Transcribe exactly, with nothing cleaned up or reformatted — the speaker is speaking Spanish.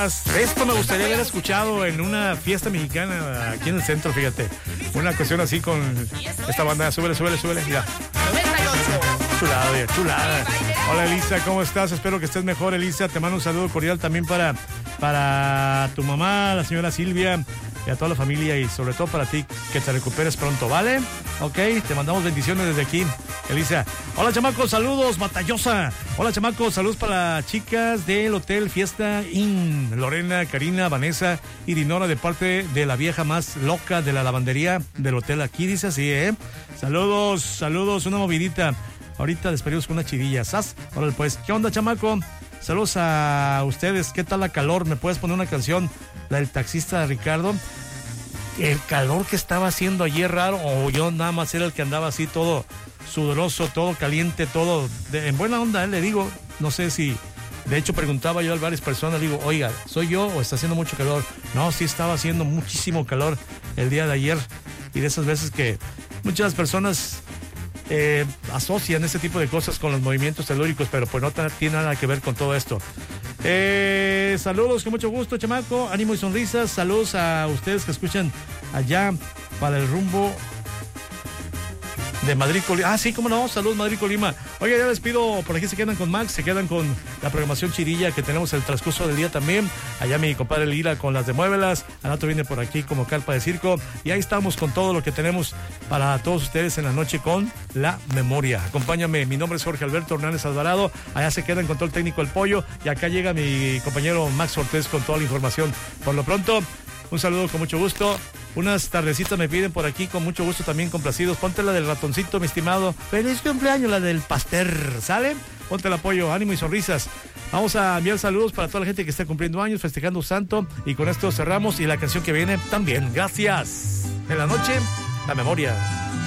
Esto me gustaría haber escuchado en una fiesta mexicana aquí en el centro, fíjate. Una cuestión así con esta banda. Súbele, súbele, súbele. Mira. Chulada, oye, chulada. Hola, Elisa, ¿cómo estás? Espero que estés mejor, Elisa. Te mando un saludo cordial también para, para tu mamá, la señora Silvia, y a toda la familia, y sobre todo para ti, que te recuperes pronto, ¿vale? Ok, te mandamos bendiciones desde aquí, Elisa. Hola, chamacos, saludos, Batallosa. Hola, chamacos, saludos para las chicas del Hotel Fiesta Inn, Lorena, Karina, Vanessa y Dinora, de parte de la vieja más loca de la lavandería del hotel. Aquí dice así, ¿eh? Saludos, saludos, una movidita. Ahorita despedimos con una chivilla, ¿sas? Órale, pues, ¿qué onda, chamaco? Saludos a ustedes, ¿qué tal la calor? ¿Me puedes poner una canción, la del taxista de Ricardo? El calor que estaba haciendo ayer raro, o yo nada más era el que andaba así todo sudoroso, todo caliente, todo de, en buena onda, ¿eh? Le digo, no sé si, de hecho preguntaba yo a varias personas, digo, oiga, ¿soy yo o está haciendo mucho calor? No, sí estaba haciendo muchísimo calor el día de ayer, y de esas veces que muchas personas Eh, asocian este tipo de cosas con los movimientos telúricos, pero pues no tiene nada que ver con todo esto. Eh, saludos, con mucho gusto, chamaco, ánimo y sonrisas. Saludos a ustedes que escuchan allá para el rumbo de Madrid, Colima. Ah, sí, cómo no, saludos Madrid, Colima. Oye, ya les pido, por aquí se quedan con Max, se quedan con la programación chirilla que tenemos el transcurso del día también. Allá mi compadre Lira con las de Muévelas, Anato viene por aquí como carpa de circo, y ahí estamos con todo lo que tenemos para todos ustedes en la noche con La Memoria. Acompáñame, mi nombre es Jorge Alberto Hernández Alvarado, allá se quedan con todo el técnico El Pollo, y acá llega mi compañero Max Ortiz con toda la información. Por lo pronto, un saludo con mucho gusto. Unas tardecitas me piden por aquí, con mucho gusto también complacidos. Ponte la del ratoncito, mi estimado. Feliz cumpleaños, la del pastel, ¿sale? Ponte el apoyo, ánimo y sonrisas. Vamos a enviar saludos para toda la gente que está cumpliendo años, festejando santo. Y con esto cerramos, y la canción que viene también. Gracias. En la noche, La Memoria.